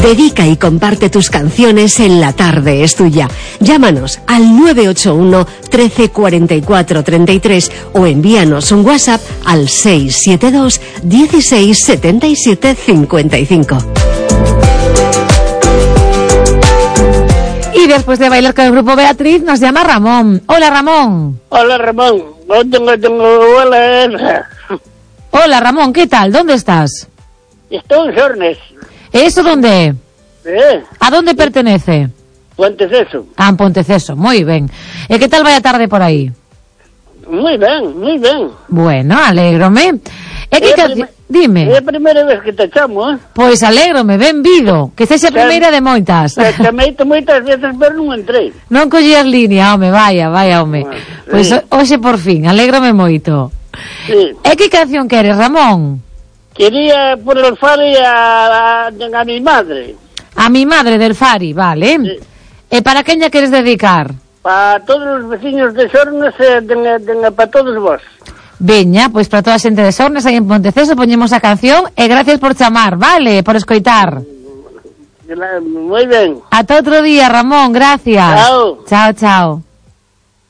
Dedica y comparte tus canciones en La Tarde es Tuya. Llámanos al 981 13 44 33 o envíanos un WhatsApp al 672 16 77 55. Y después de bailar con el grupo Beatriz, nos llama Ramón. Hola, Ramón. Hola, Ramón. Hola, Ramón, ¿qué tal? ¿Dónde estás? Estoy en Sornes. ¿Eso dónde? ¿A dónde pertenece? Ponteceso. Ah, en Ponteceso, muy bien. ¿Qué tal vaya tarde por aí? Muy ben, muy ben. Bueno, alégrome. Dime. É a primeira vez que te chamo, Pois alégrome, benvido. Que sexa a primeira de moitas. Te chameite moitas veces, pero non entrei. Non collías línea, home, vaya, home. Bueno, Pois hoxe por fin, alégrome moito. Sí. E que canción queres, Ramón? Quería por el Fari a mi madre. A mi madre del Fari, vale. Sí. E para quen lla queres dedicar? Para todos os veciños de Sornes e para todos vos. Veña, pois para toda a xente de Sornes aí en Ponteceso poñemos a canción e gracias por chamar, vale, por escoitar. Moi ben. Ata outro día, Ramón, gracias. Chao. Chao, chao.